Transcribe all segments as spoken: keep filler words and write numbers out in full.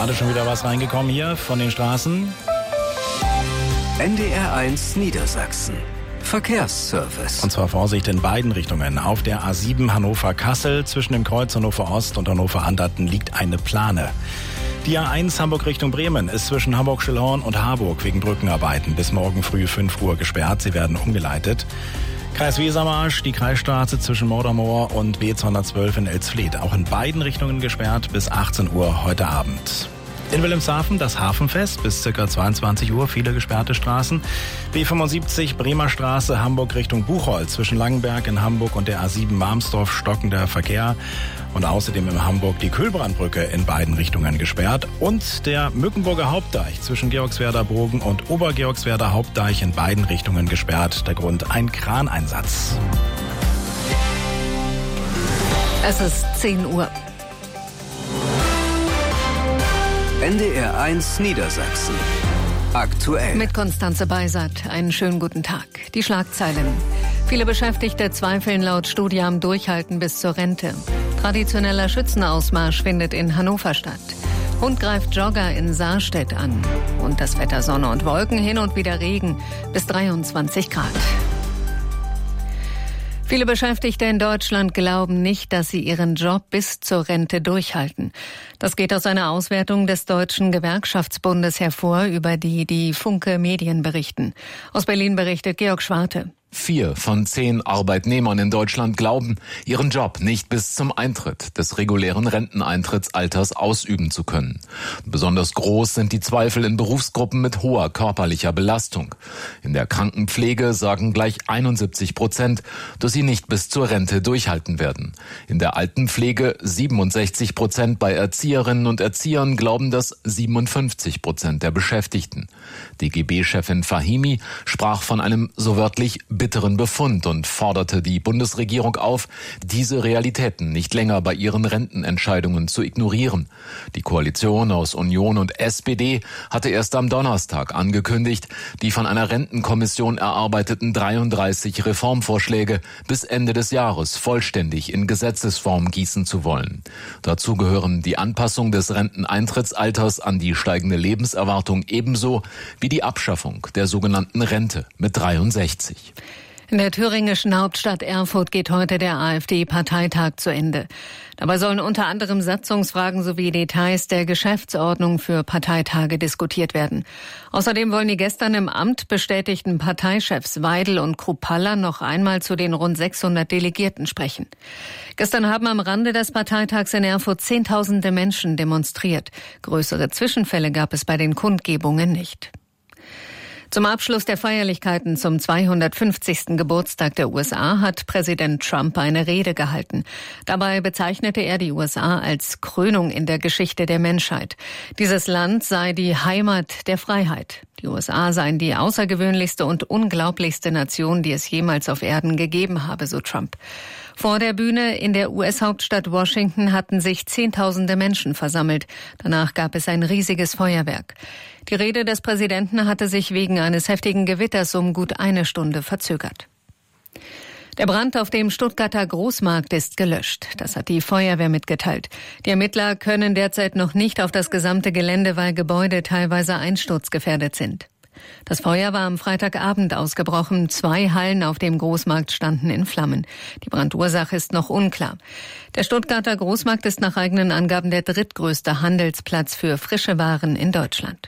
gerade schon wieder was reingekommen hier von den Straßen. N D R eins Niedersachsen. Verkehrsservice. Und zwar Vorsicht in beiden Richtungen. Auf der A sieben Hannover-Kassel zwischen dem Kreuz Hannover Ost und Hannover-Anderten liegt eine Plane. Die A eins Hamburg Richtung Bremen ist zwischen Hamburg-Schellhorn und Harburg wegen Brückenarbeiten bis morgen früh fünf Uhr gesperrt. Sie werden umgeleitet. Kreis Wesermarsch, die Kreisstraße zwischen Mordermoor und B zweihundertzwölf in Elsfleth. Auch in beiden Richtungen gesperrt bis achtzehn Uhr heute Abend. In Wilhelmshaven das Hafenfest bis ca. zweiundzwanzig Uhr, viele gesperrte Straßen. B fünfundsiebzig Bremer Straße, Hamburg Richtung Buchholz zwischen Langenberg in Hamburg und der A sieben Marmsdorf stockender Verkehr. Und außerdem in Hamburg die Kühlbrandbrücke in beiden Richtungen gesperrt. Und der Mückenburger Hauptdeich zwischen Georgswerder Brogen und Obergeorgswerder Hauptdeich in beiden Richtungen gesperrt. Der Grund ein Kraneinsatz. Es ist zehn Uhr. N D R eins Niedersachsen. Aktuell. Mit Konstanze Beisert. Einen schönen guten Tag. Die Schlagzeilen. Viele Beschäftigte zweifeln laut Studie am Durchhalten bis zur Rente. Traditioneller Schützenausmarsch findet in Hannover statt. Hund greift Jogger in Saarstedt an. Und das Wetter Sonne und Wolken, hin und wieder Regen bis dreiundzwanzig Grad. Viele Beschäftigte in Deutschland glauben nicht, dass sie ihren Job bis zur Rente durchhalten. Das geht aus einer Auswertung des Deutschen Gewerkschaftsbundes hervor, über die die Funke Medien berichten. Aus Berlin berichtet Georg Schwarte. Vier von zehn Arbeitnehmern in Deutschland glauben, ihren Job nicht bis zum Eintritt des regulären Renteneintrittsalters ausüben zu können. Besonders groß sind die Zweifel in Berufsgruppen mit hoher körperlicher Belastung. In der Krankenpflege sagen gleich einundsiebzig Prozent, dass sie nicht bis zur Rente durchhalten werden. In der Altenpflege siebenundsechzig Prozent, bei Erzieherinnen und Erziehern glauben das siebenundfünfzig Prozent der Beschäftigten. D G B-Chefin Fahimi sprach von einem so wörtlich bitteren Befund und forderte die Bundesregierung auf, diese Realitäten nicht länger bei ihren Rentenentscheidungen zu ignorieren. Die Koalition aus Union und S P D hatte erst am Donnerstag angekündigt, die von einer Rentenkommission erarbeiteten dreiunddreißig Reformvorschläge bis Ende des Jahres vollständig in Gesetzesform gießen zu wollen. Dazu gehören die Anpassung des Renteneintrittsalters an die steigende Lebenserwartung ebenso wie die Abschaffung der sogenannten Rente mit dreiundsechzig. In der thüringischen Hauptstadt Erfurt geht heute der AfD-Parteitag zu Ende. Dabei sollen unter anderem Satzungsfragen sowie Details der Geschäftsordnung für Parteitage diskutiert werden. Außerdem wollen die gestern im Amt bestätigten Parteichefs Weidel und Kruppalla noch einmal zu den rund sechshundert Delegierten sprechen. Gestern haben am Rande des Parteitags in Erfurt Zehntausende Menschen demonstriert. Größere Zwischenfälle gab es bei den Kundgebungen nicht. Zum Abschluss der Feierlichkeiten zum zweihundertfünfzigsten Geburtstag der U S A hat Präsident Trump eine Rede gehalten. Dabei bezeichnete er die U S A als Krönung in der Geschichte der Menschheit. Dieses Land sei die Heimat der Freiheit. Die U S A seien die außergewöhnlichste und unglaublichste Nation, die es jemals auf Erden gegeben habe, so Trump. Vor der Bühne in der U S-Hauptstadt Washington hatten sich Zehntausende Menschen versammelt. Danach gab es ein riesiges Feuerwerk. Die Rede des Präsidenten hatte sich wegen eines heftigen Gewitters um gut eine Stunde verzögert. Der Brand auf dem Stuttgarter Großmarkt ist gelöscht. Das hat die Feuerwehr mitgeteilt. Die Ermittler können derzeit noch nicht auf das gesamte Gelände, weil Gebäude teilweise einsturzgefährdet sind. Das Feuer war am Freitagabend ausgebrochen. Zwei Hallen auf dem Großmarkt standen in Flammen. Die Brandursache ist noch unklar. Der Stuttgarter Großmarkt ist nach eigenen Angaben der drittgrößte Handelsplatz für frische Waren in Deutschland.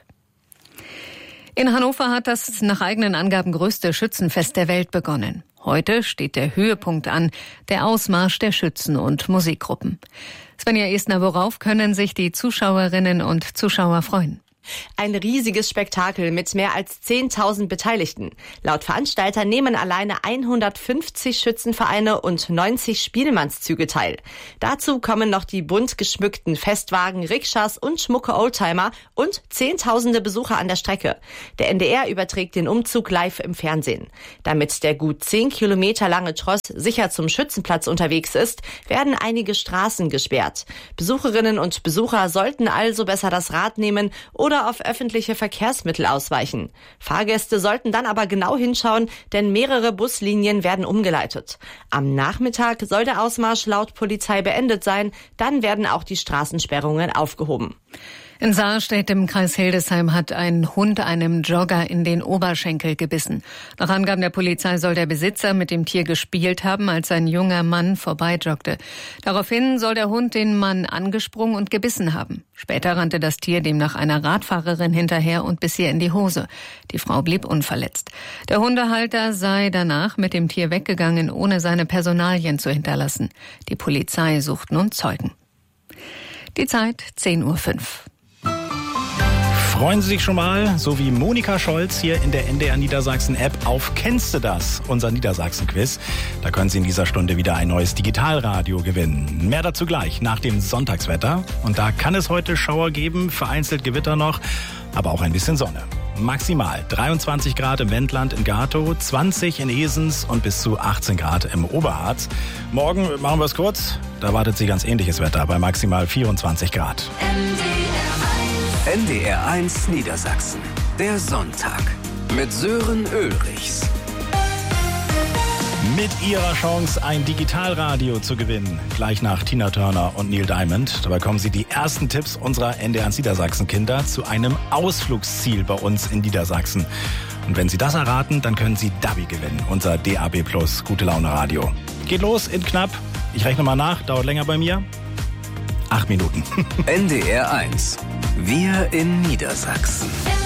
In Hannover hat das nach eigenen Angaben größte Schützenfest der Welt begonnen. Heute steht der Höhepunkt an, der Ausmarsch der Schützen und Musikgruppen. Svenja Esner, worauf können sich die Zuschauerinnen und Zuschauer freuen? Ein riesiges Spektakel mit mehr als zehntausend Beteiligten. Laut Veranstalter nehmen alleine hundertfünfzig Schützenvereine und neunzig Spielmannszüge teil. Dazu kommen noch die bunt geschmückten Festwagen, Rikschas und schmucke Oldtimer und zehntausende Besucher an der Strecke. Der N D R überträgt den Umzug live im Fernsehen. Damit der gut zehn Kilometer lange Tross sicher zum Schützenplatz unterwegs ist, werden einige Straßen gesperrt. Besucherinnen und Besucher sollten also besser das Rad nehmen oder auf öffentliche Verkehrsmittel ausweichen. Fahrgäste sollten dann aber genau hinschauen, denn mehrere Buslinien werden umgeleitet. Am Nachmittag soll der Ausmarsch laut Polizei beendet sein, dann werden auch die Straßensperrungen aufgehoben. In Saarstedt im Kreis Hildesheim hat ein Hund einem Jogger in den Oberschenkel gebissen. Nach Angaben der Polizei soll der Besitzer mit dem Tier gespielt haben, als ein junger Mann vorbeijoggte. Daraufhin soll der Hund den Mann angesprungen und gebissen haben. Später rannte das Tier demnach einer Radfahrerin hinterher und biss ihr in die Hose. Die Frau blieb unverletzt. Der Hundehalter sei danach mit dem Tier weggegangen, ohne seine Personalien zu hinterlassen. Die Polizei sucht nun Zeugen. Die Zeit zehn Uhr fünf. Freuen Sie sich schon mal, so wie Monika Scholz hier in der N D R Niedersachsen-App auf Kennst du das? Unser Niedersachsen-Quiz. Da können Sie in dieser Stunde wieder ein neues Digitalradio gewinnen. Mehr dazu gleich nach dem Sonntagswetter. Und da kann es heute Schauer geben, vereinzelt Gewitter noch, aber auch ein bisschen Sonne. Maximal dreiundzwanzig Grad im Wendland in Gatow, zwanzig in Esens und bis zu achtzehn Grad im Oberharz. Morgen machen wir es kurz, da wartet Sie ganz ähnliches Wetter bei maximal vierundzwanzig Grad. N D R eins Niedersachsen. Der Sonntag. Mit Sören Ulrichs. Mit Ihrer Chance, ein Digitalradio zu gewinnen. Gleich nach Tina Turner und Neil Diamond. Dabei kommen Sie die ersten Tipps unserer N D R eins Niedersachsen-Kinder zu einem Ausflugsziel bei uns in Niedersachsen. Und wenn Sie das erraten, dann können Sie Dabi gewinnen. Unser D A B Plus Gute Laune Radio. Geht los in knapp, ich rechne mal nach, dauert länger bei mir, acht Minuten. N D R eins. Wir in Niedersachsen.